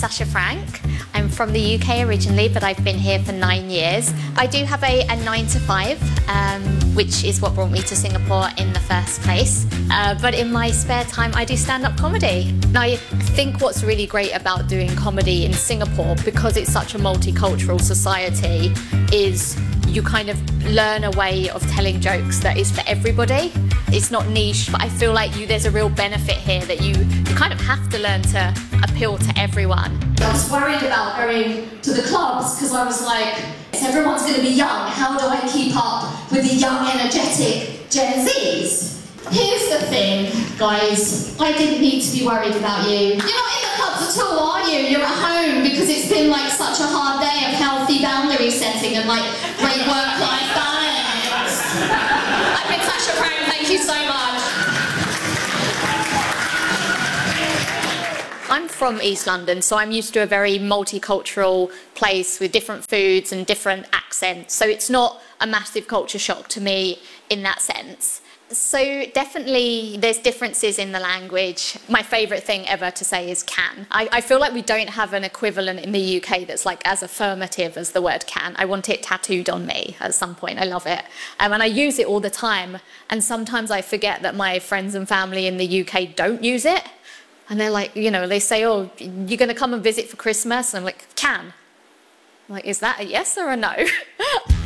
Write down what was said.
Sasha Frank. I'm from the UK originally, but I've been here for 9 years. I do have a 9 to 5, which is what brought me to Singapore in the first place. But in my spare time, I do stand-up comedy. And I think what's really great about doing comedy in Singapore, because it's such a multicultural society, is you kind of learn a way of telling jokes that is for everybody. It's not niche, but I feel like there's a real benefit here that you kind of have to learn to appeal to everyone. I was worried about going to the clubs because I was like, if everyone's going to be young, how do I keep up with the young, energetic Gen Zs? Here's the thing, guys. I didn't need to be worried about you. You're not in the clubs at all, are you? You're at home because it's been like such a hard day of healthy boundary setting and like great work-life balance. I've been Sasha Frank, thank you so much. I'm from East London, so I'm used to a very multicultural place with different foods and different accents. So it's not a massive culture shock to me in that sense. So definitely there's differences in the language. My favourite thing ever to say is can. I feel like we don't have an equivalent in the UK that's like as affirmative as the word can. I want it tattooed on me at some point. I love it. And I use it all the time. And sometimes I forget that my friends and family in the UK don't use it. And they're like, they say, oh, you're going to come and visit for Christmas? And I'm like, can. I'm like, is that a yes or a no?